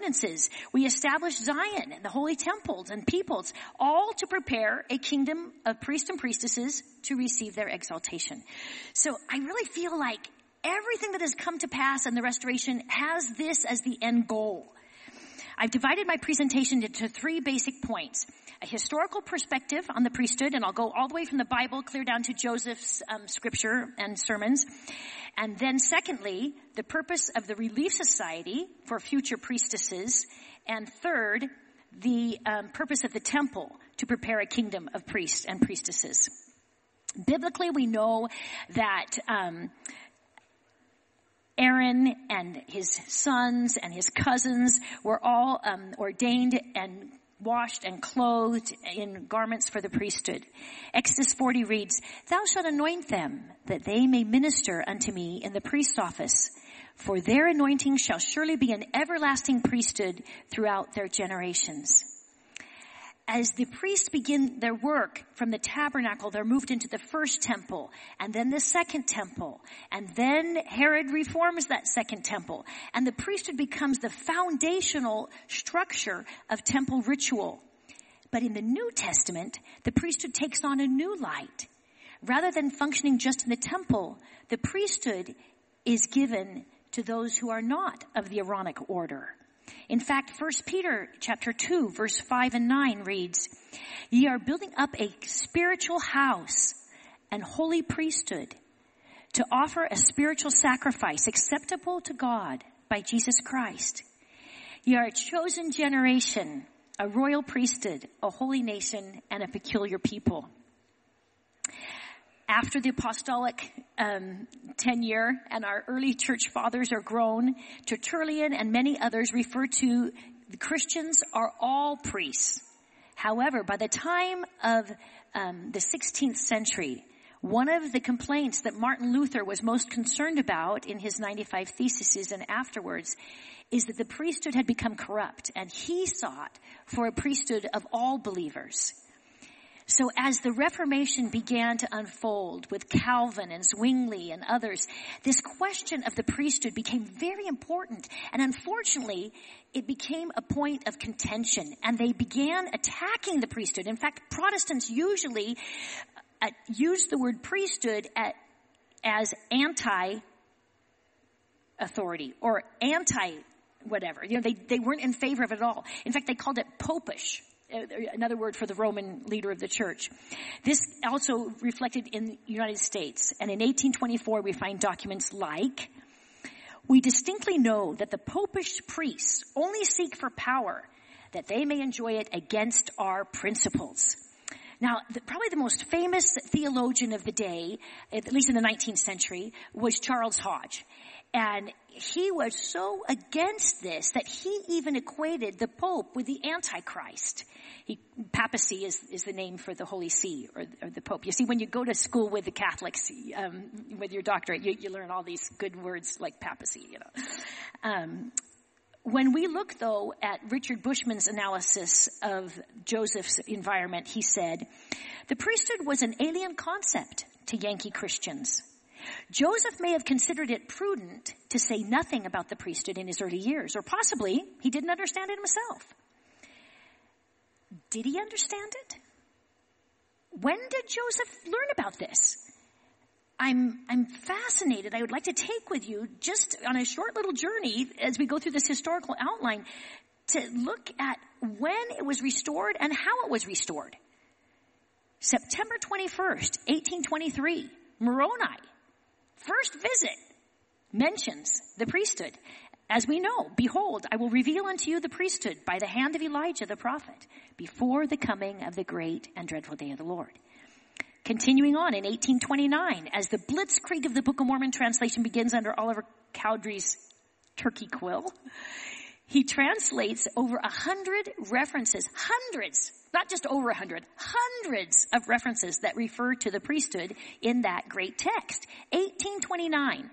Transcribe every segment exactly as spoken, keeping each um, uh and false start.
ordinances. We established Zion and the holy temples and peoples, all to prepare a kingdom of priests and priestesses to receive their exaltation. So I really feel like everything that has come to pass in the restoration has this as the end goal. I've divided my presentation into three basic points. A historical perspective on the priesthood, and I'll go all the way from the Bible clear down to Joseph's um, scripture and sermons. And then secondly, the purpose of the Relief Society for future priestesses. And third, the um, purpose of the temple to prepare a kingdom of priests and priestesses. Biblically, we know that um, Aaron and his sons and his cousins were all um, ordained and washed and clothed in garments for the priesthood. Exodus forty reads, "Thou shalt anoint them, that they may minister unto me in the priest's office. For their anointing shall surely be an everlasting priesthood throughout their generations." As the priests begin their work from the tabernacle, they're moved into the first temple, and then the second temple, and then Herod reforms that second temple, and the priesthood becomes the foundational structure of temple ritual. But in the New Testament, the priesthood takes on a new light. Rather than functioning just in the temple, the priesthood is given to those who are not of the Aaronic order. In fact, First Peter chapter two, verse five and nine reads, "Ye are building up a spiritual house and holy priesthood to offer a spiritual sacrifice acceptable to God by Jesus Christ. Ye are a chosen generation, a royal priesthood, a holy nation, and a peculiar people." After the apostolic um, tenure and our early church fathers are grown, Tertullian and many others refer to the Christians are all priests. However, by the time of um, the sixteenth century, one of the complaints that Martin Luther was most concerned about in his ninety-five Theses and afterwards is that the priesthood had become corrupt, and he sought for a priesthood of all believers. So as the Reformation began to unfold with Calvin and Zwingli and others, this question of the priesthood became very important. And unfortunately, it became a point of contention. And they began attacking the priesthood. In fact, Protestants usually uh, use the word priesthood at, as anti-authority or anti-whatever. You know, they, they weren't in favor of it at all. In fact, they called it popish. Another word for the Roman leader of the church. This also reflected in the United States. And in eighteen twenty-four, we find documents like, "We distinctly know that the popish priests only seek for power, that they may enjoy it against our principles." Now, the, probably the most famous theologian of the day, at least in the nineteenth century, was Charles Hodge. And he was so against this that he even equated the Pope with the Antichrist. He, papacy is, is the name for the Holy See or, or the Pope. You see, when you go to school with the Catholics, um, with your doctorate, you, you learn all these good words like papacy, you know. Um, when we look, though, at Richard Bushman's analysis of Joseph's environment, he said, "The priesthood was an alien concept to Yankee Christians. Joseph may have considered it prudent to say nothing about the priesthood in his early years, or possibly he didn't understand it himself." Did he understand it? When did Joseph learn about this? I'm, I'm fascinated. I would like to take with you just on a short little journey as we go through this historical outline to look at when it was restored and how it was restored. September twenty-first, eighteen twenty-three, Moroni. First visit mentions the priesthood. As we know, "Behold, I will reveal unto you the priesthood by the hand of Elijah the prophet before the coming of the great and dreadful day of the Lord." Continuing on in eighteen twenty-nine, as the Blitzkrieg of the Book of Mormon translation begins under Oliver Cowdery's turkey quill, he translates over a hundred references, hundreds, not just over a hundred, hundreds of references that refer to the priesthood in that great text. eighteen twenty-nine.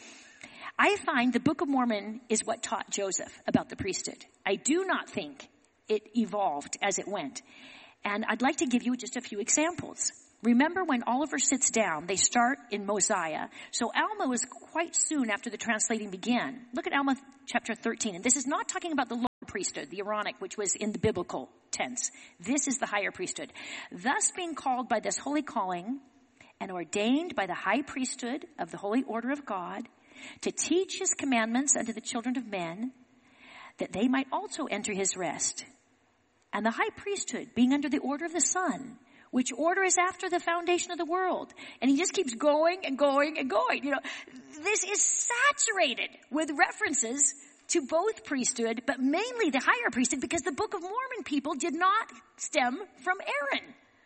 I find the Book of Mormon is what taught Joseph about the priesthood. I do not think it evolved as it went. And I'd like to give you just a few examples. Remember when Oliver sits down, they start in Mosiah. So Alma was quite soon after the translating began. Look at Alma chapter thirteen. And this is not talking about the lower priesthood, the Aaronic, which was in the biblical tense. This is the higher priesthood. Thus being called by this holy calling and ordained by the high priesthood of the holy order of God to teach his commandments unto the children of men, that they might also enter his rest. And the high priesthood being under the order of the Son, which order is after the foundation of the world. And he just keeps going and going and going. You know, this is saturated with references to both priesthood, but mainly the higher priesthood, because the Book of Mormon people did not stem from Aaron.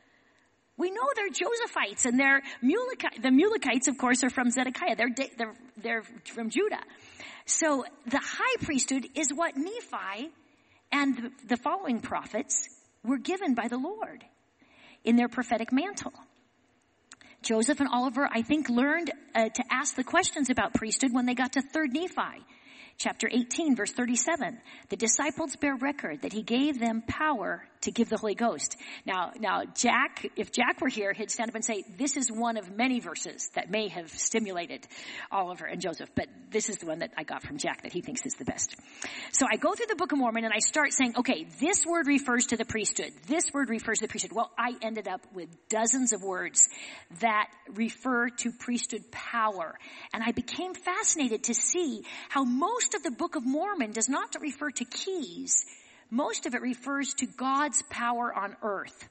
We know they're Josephites, and they're Mulekites. The Mulekites, of course, are from Zedekiah. They're, they're, they're from Judah. So the high priesthood is what Nephi and the, the following prophets were given by the Lord in their prophetic mantle. Joseph and Oliver, I think, learned uh, to ask the questions about priesthood when they got to Third Nephi. Chapter eighteen, verse thirty-seven. The disciples bear record that he gave them power to give the Holy Ghost. Now, now, Jack, if Jack were here, he'd stand up and say, this is one of many verses that may have stimulated Oliver and Joseph, but this is the one that I got from Jack that he thinks is the best. So I go through the Book of Mormon and I start saying, okay, this word refers to the priesthood. This word refers to the priesthood. Well, I ended up with dozens of words that refer to priesthood power. And I became fascinated to see how most of the Book of Mormon does not refer to keys. Most of it refers to God's power on earth.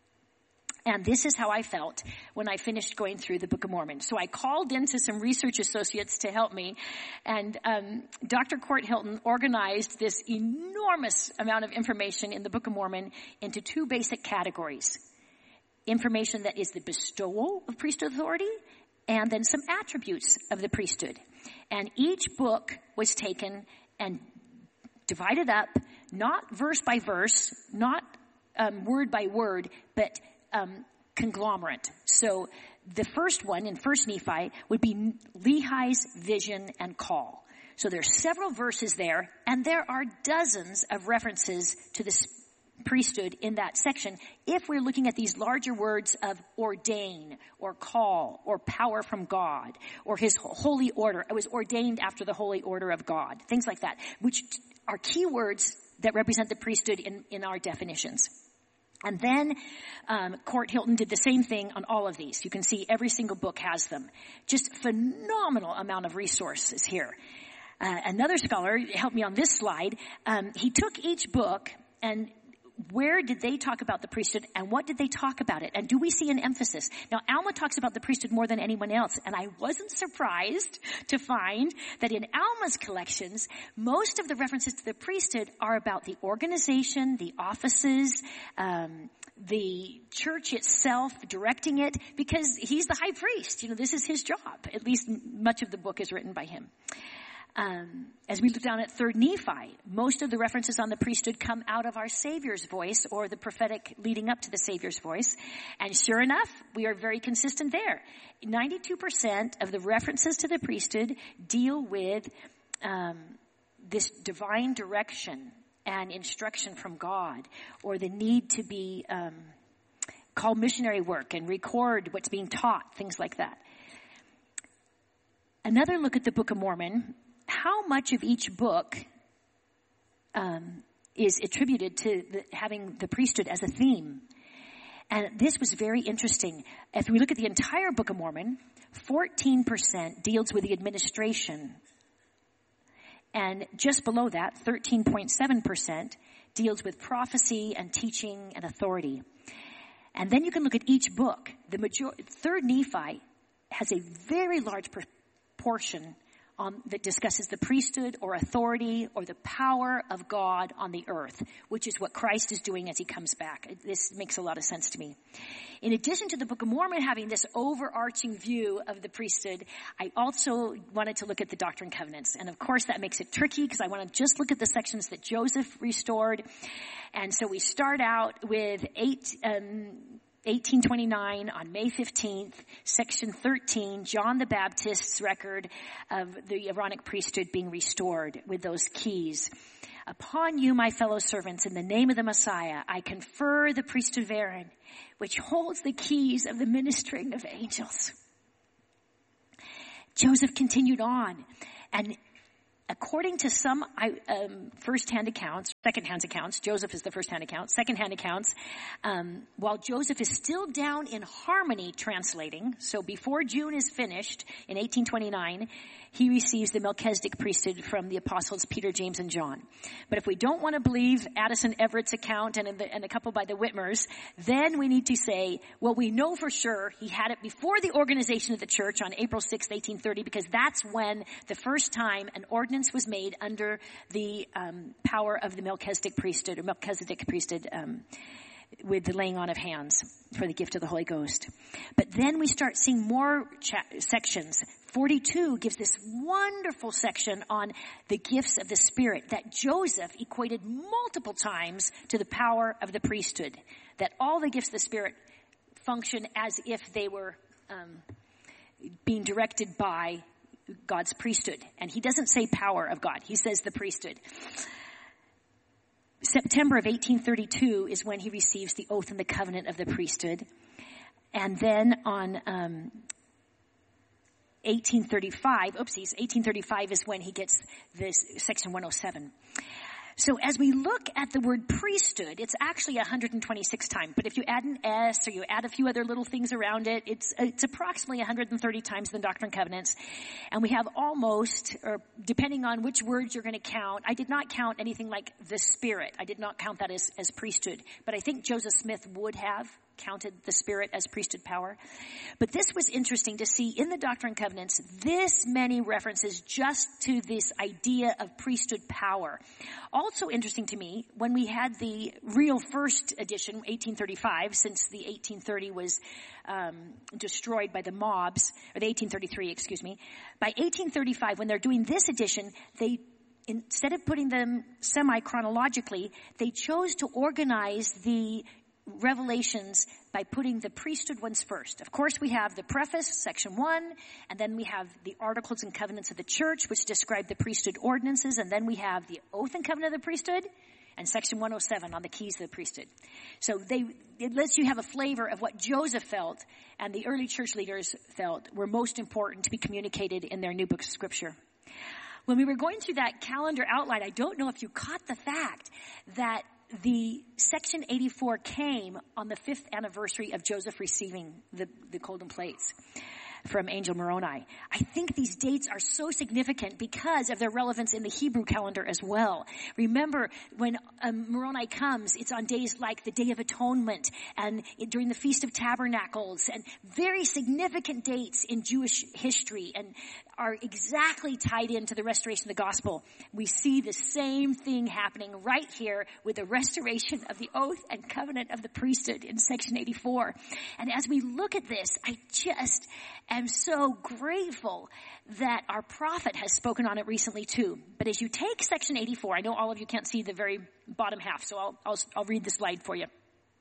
And this is how I felt when I finished going through the Book of Mormon. So I called into some research associates to help me. And um, Doctor Court Hilton organized this enormous amount of information in the Book of Mormon into two basic categories. Information that is the bestowal of priesthood authority, and then some attributes of the priesthood. And each book was taken and divided up, not verse by verse, not um, word by word, but um, conglomerate. So the first one in First Nephi would be Lehi's vision and call. So there's several verses there, and there are dozens of references to this priesthood in that section if we're looking at these larger words of ordain or call or power from God or his holy order. It was ordained after the holy order of God. Things like that, which are key words that represent the priesthood in, in our definitions. And then um, Court Hilton did the same thing on all of these. You can see every single book has them. Just phenomenal amount of resources here. Uh, another scholar helped me on this slide. Um, he took each book and where did they talk about the priesthood and what did they talk about it? And do we see an emphasis? Now, Alma talks about the priesthood more than anyone else. And I wasn't surprised to find that in Alma's collections, most of the references to the priesthood are about the organization, the offices, um, the church itself, directing it, because he's the high priest. You know, this is his job. At least much of the book is written by him. Um, as we look down at Third Nephi, most of the references on the priesthood come out of our Savior's voice or the prophetic leading up to the Savior's voice. And sure enough, we are very consistent there. ninety-two percent of the references to the priesthood deal with um, this divine direction and instruction from God, or the need to be um, call missionary work and record what's being taught, things like that. Another look at the Book of Mormon. How much of each book um, is attributed to the, having the priesthood as a theme? And this was very interesting. If we look at the entire Book of Mormon, fourteen percent deals with the administration. And just below that, thirteen point seven percent deals with prophecy and teaching and authority. And then you can look at each book. The major- Third Nephi has a very large proportion Um, that discusses the priesthood or authority or the power of God on the earth, which is what Christ is doing as he comes back. This makes a lot of sense to me. In addition to the Book of Mormon having this overarching view of the priesthood, I also wanted to look at the Doctrine and Covenants. And of course that makes it tricky because I want to just look at the sections that Joseph restored. And so we start out with eight, um, eighteen twenty-nine on May fifteenth, section thirteen, John the Baptist's record of the Aaronic priesthood being restored with those keys. Upon you, my fellow servants, in the name of the Messiah, I confer the priesthood of Aaron, which holds the keys of the ministering of angels. Joseph continued on, and according to some um, first-hand accounts, second-hand accounts, Joseph is the first-hand account, second-hand accounts, um, while Joseph is still down in Harmony translating, so before June is finished in eighteen twenty-nine, he receives the Melchizedek priesthood from the apostles Peter, James, and John. But if we don't want to believe Addison Everett's account and, the, and a couple by the Whitmers, then we need to say, well, we know for sure he had it before the organization of the church on April sixth, eighteen thirty, because that's when the first time an ordinance was made under the um, power of the Melchizedek priesthood, or Melchizedek priesthood, um, with the laying on of hands for the gift of the Holy Ghost. But then we start seeing more cha- sections. forty-two gives this wonderful section on the gifts of the Spirit that Joseph equated multiple times to the power of the priesthood. That all the gifts of the Spirit function as if they were um, being directed by God's priesthood. And he doesn't say power of God. He says the priesthood. September of eighteen thirty-two is when he receives the oath and the covenant of the priesthood. And then on um, eighteen thirty-five, oopsies, eighteen thirty-five is when he gets this section one oh seven. So as we look at the word priesthood, it's actually one hundred twenty-six times. But if you add an S or you add a few other little things around it, it's it's approximately one hundred thirty times in the Doctrine and Covenants. And we have almost, or depending on which words you're going to count, I did not count anything like the Spirit. I did not count that as, as priesthood. But I think Joseph Smith would have counted the Spirit as priesthood power. But this was interesting to see in the Doctrine and Covenants this many references just to this idea of priesthood power. Also interesting to me, when we had the real first edition, eighteen thirty-five, since the eighteen thirty was um, destroyed by the mobs, or the eighteen thirty-three, excuse me, by eighteen thirty-five, when they're doing this edition, they instead of putting them semi-chronologically, they chose to organize the revelations by putting the priesthood ones first. Of course, we have the preface, section one, and then we have the articles and covenants of the church, which describe the priesthood ordinances, and then we have the oath and covenant of the priesthood, and section one oh seven on the keys of the priesthood. So they, it lets you have a flavor of what Joseph felt and the early church leaders felt were most important to be communicated in their new book of scripture. When we were going through that calendar outline, I don't know if you caught the fact that the section eighty-four came on the fifth anniversary of Joseph receiving the, the golden plates from Angel Moroni. I think these dates are so significant because of their relevance in the Hebrew calendar as well. Remember, when um, Moroni comes, it's on days like the Day of Atonement and during the Feast of Tabernacles, and very significant dates in Jewish history and are exactly tied into the restoration of the gospel. We see the same thing happening right here with the restoration of the oath and covenant of the priesthood in section eighty-four. And as we look at this, I just am so grateful that our prophet has spoken on it recently too. But as you take section eighty-four, I know all of you can't see the very bottom half, so I'll, I'll, I'll read the slide for you.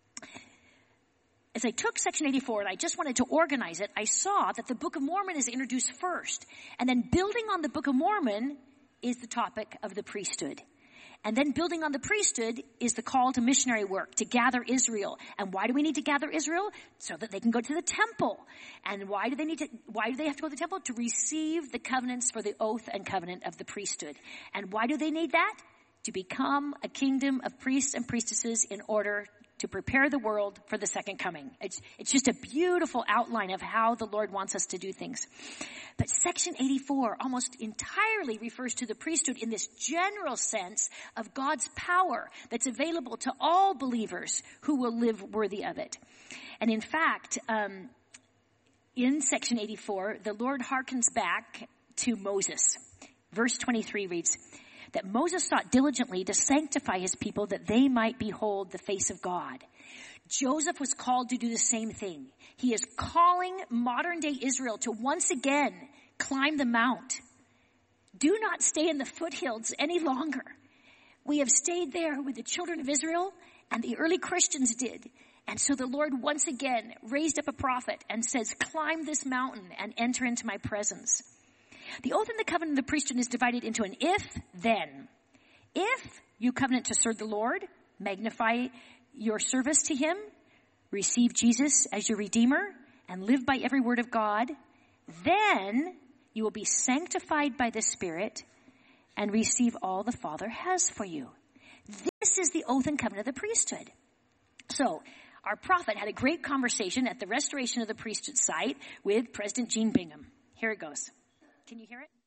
As I took section eighty-four and I just wanted to organize it, I saw that the Book of Mormon is introduced first. And then building on the Book of Mormon is the topic of the priesthood. And then building on the priesthood is the call to missionary work, to gather Israel. And why do we need to gather Israel? So that they can go to the temple. And why do they need to, why do they have to go to the temple? To receive the covenants for the oath and covenant of the priesthood. And why do they need that? To become a kingdom of priests and priestesses in order to prepare the world for the second coming. It's, it's just a beautiful outline of how the Lord wants us to do things. But section eighty-four almost entirely refers to the priesthood in this general sense of God's power that's available to all believers who will live worthy of it. And in fact, um, in section eighty-four, the Lord harkens back to Moses. Verse twenty-three reads, that Moses sought diligently to sanctify his people that they might behold the face of God. Joseph was called to do the same thing. He is calling modern day Israel to once again climb the mount. Do not stay in the foothills any longer. We have stayed there with the children of Israel, and the early Christians did. And so the Lord once again raised up a prophet and says, climb this mountain and enter into my presence. The oath and the covenant of the priesthood is divided into an if-then. If you covenant to serve the Lord, magnify your service to him, receive Jesus as your Redeemer, and live by every word of God, then you will be sanctified by the Spirit and receive all the Father has for you. This is the oath and covenant of the priesthood. So, our prophet had a great conversation at the restoration of the priesthood site with President Gene Bingham. Here it goes. Can you hear it?